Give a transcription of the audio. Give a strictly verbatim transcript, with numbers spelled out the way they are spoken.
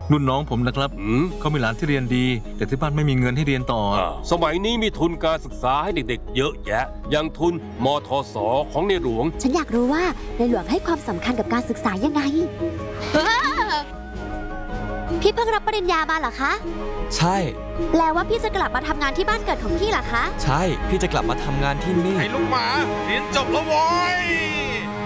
รุ่นน้องผมนะครับเขามีหลานที่เรียนดีแต่ที่บ้านไม่มีเงินให้เรียนต่อสมัยนี้มีทุนการศึกษาให้เด็กๆเยอะแยะอย่างทุนมทสของในหลวงฉันอยากรู้ว่าในหลวงให้ความสำคัญกับการศึกษายังไงพี่เพิ่งรับปริญญามาเหรอคะใช่แปลว่าพี่จะกลับมาทำงานที่บ้านเกิดของพี่เหรอคะใช่พี่จะกลับมาทำงานที่นี่ไอ้ลูกหมาเรียนจบแล้วโว้ย